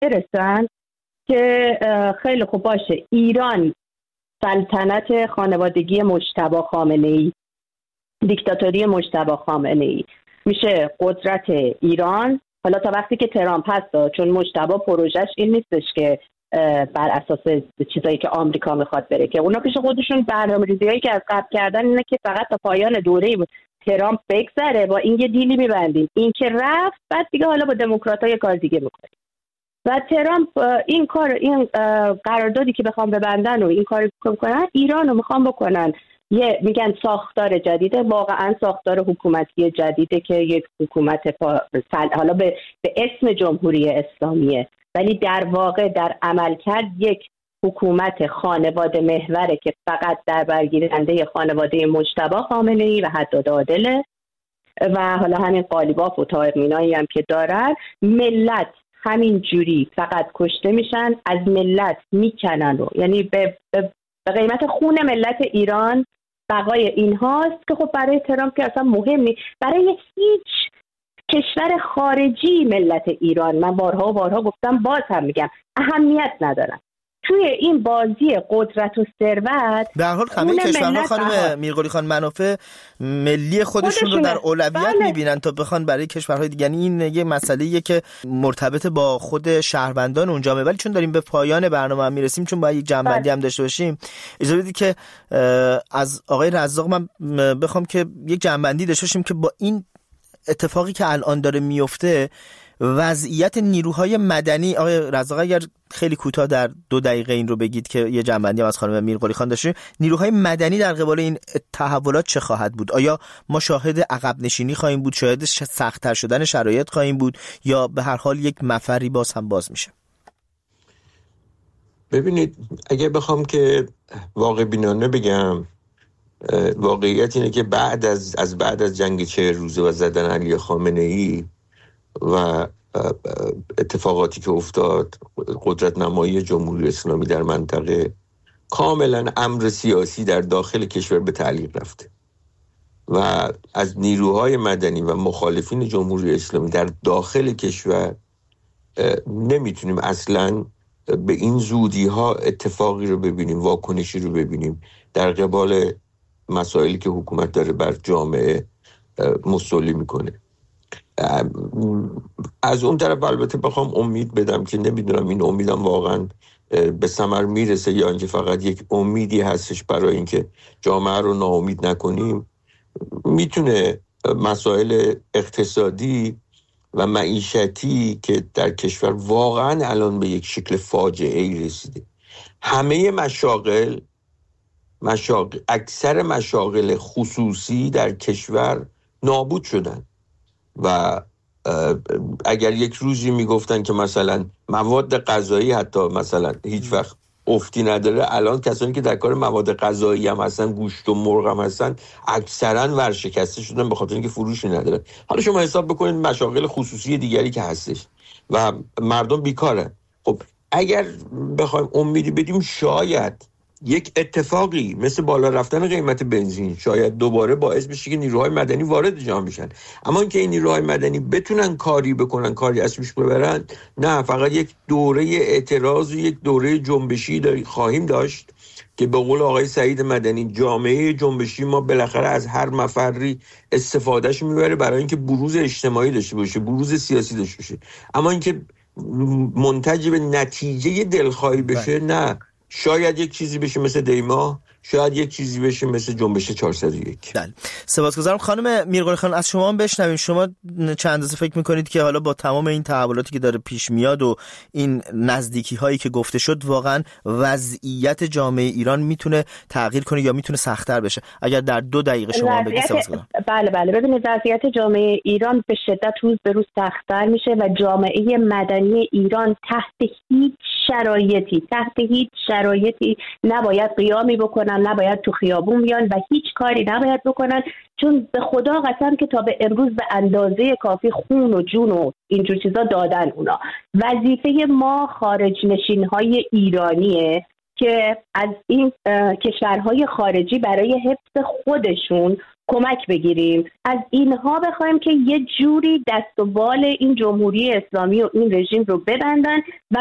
برسن که خیلی خوب باشه، ایران سلطنت خانوادگی مجتبی خامنه‌ای، دیکتاتوری مجتبی خامنه‌ای میشه قدرت ایران. حالا تا وقتی که ترامپ هست، چون مجتبی پروژهش این نیستش که بر اساس چیزایی که آمریکا میخواد بره، که اونا پیش خودشون برنامه‌ریزیایی که از قبل کردن اینه که فقط تا پایان دوره ترامپ بگذره، با این یه دیلی میبندیم، این که رفت بعد دیگه حالا با دموکرات‌ها یه کار دیگه میکنه. و ترامپ این قراردادی که بخوام ببندن و این کاری بکنن، ایرانو میخوام بکنن میگن ساختار جدیده، واقعا ساختار حکومتی جدیده که یک حکومت حالا به اسم جمهوری اسلامیه، ولی در واقع در عملکرد یک حکومت خانواده محوره که فقط در برگیرنده خانواده مجتبی خامنه‌ای و حداد عادله و حالا همین قالیباف و طاهر مینایی هم که دارن. ملت همین جوری فقط کشته میشن، از ملت میکنن رو، یعنی به قیمت خون ملت ایران بقای این هاست که خب برای ترامپ که اصلا مهم نیست، برای هیچ کشور خارجی ملت ایران، من بارها و بارها گفتم، باز هم میگم، اهمیت ندارن. توی این بازی قدرت و ثروت به هر حال همه کشورها خانم میرقلی خان منافع ملی خودشون رو در اولویت میبینن تا بخوان برای کشورهای دیگه. یعنی این یه مسئله‌ایه که مرتبط با خود شهروندان اونجا. ولی چون داریم به پایان برنامه هم میرسیم، چون باید یک جنبندی هم داشته باشیم، اجازه بدید که از آقای رزاق من بخوام که یک جنبندی داشته باشیم که با این اتفاقی که الان داره میفته، وضعیت نیروهای مدنی. آقای رزاق اگر خیلی کوتاه در 2 دقیقه این رو بگید که یه جنبندی هم از خانم میرقلی خان داشتیم، نیروهای مدنی در قبال این تحولات چه خواهد بود؟ آیا ما شاهد عقب نشینی خواهیم بود، شاهد سخت‌تر شدن شرایط خواهیم بود، یا به هر حال یک مفری باز میشه؟ ببینید، اگه بخوام که واقع بینانه بگم، واقعیت اینه که بعد از جنگ 40 روزه و زدن علی خامنه‌ای و اتفاقاتی که افتاد، قدرت نمایی جمهوری اسلامی در منطقه، کاملا امر سیاسی در داخل کشور به تعلیق رفته و از نیروهای مدنی و مخالفین جمهوری اسلامی در داخل کشور نمیتونیم اصلا به این زودی ها اتفاقی رو ببینیم، واکنشی رو ببینیم در قبال مسائلی که حکومت داره بر جامعه مسئولی میکنه. از اون طرف البته بخوام امید بدم که نمیدونم این امیدم واقعا به ثمر میرسه یا اینکه فقط یک امیدی هستش برای اینکه جامعه رو ناامید نکنیم، میتونه مسائل اقتصادی و معیشتی که در کشور واقعا الان به یک شکل فاجعه‌ای رسیده، همه اکثر مشاغل خصوصی در کشور نابود شدن و اگر یک روزی میگفتن که مثلا مواد غذایی حتی مثلا هیچ وقت افتی نداره، الان کسانی که در کار مواد غذایی هم هستن، گوشت و مرغ هم هستن، اکثرا ورشکسته شدن به خاطر اینکه فروشی ندارن. حالا شما حساب بکنید مشاغل خصوصی دیگری که هستش و مردم بیکارن. خب اگر بخوایم امیدی بدیم، شاید یک اتفاقی مثل بالا رفتن قیمت بنزین شاید دوباره باعث بشه که نیروهای مدنی وارد جامعه بشن. اما اینکه این نیروهای مدنی بتونن کاری بکنن، کاری از پیش ببرن، نه، فقط یک دوره اعتراض و یک دوره جنبشی خواهیم داشت که به قول آقای سعید مدنی، جامعه جنبشی ما بالاخره از هر مفری استفادهش میبره برای اینکه بروز اجتماعی داشته باشه، بروز سیاسی داشته باشه. اما اینکه منتج به نتیجه دلخواهی بشه، نه. شاید یک چیزی بشه مثل دیما، شاید یک چیزی بشه مثل جنبش 401. بله، سپاسگزارم. خانم میرقلی خان، از شما هم بشنویم. شما چند اندازه فکر میکنید که حالا با تمام این تحولاتی که داره پیش میاد و این نزدیکی هایی که گفته شد، واقعا وضعیت جامعه ایران میتونه تغییر کنه یا میتونه سخت‌تر بشه؟ اگر در 2 دقیقه شما بگید. سپاسگزارم. بله، ببینید وضعیت جامعه ایران به شدت روز به روز سخت‌تر میشه و جامعه مدنی ایران تحت هیچ شرایطی نباید قیامی بکنن، نباید تو خیابون بیان و هیچ کاری نباید بکنن، چون به خدا قسم که تا به امروز به اندازه کافی خون و جون و اینجور چیزا دادن اونا. وظیفه ما خارج نشین‌های ایرانیه که از این کشورهای خارجی برای حفظ خودشون کمک بگیریم، از اینها بخوایم که یه جوری دست و بال این جمهوری اسلامی و این رژیم رو ببندن و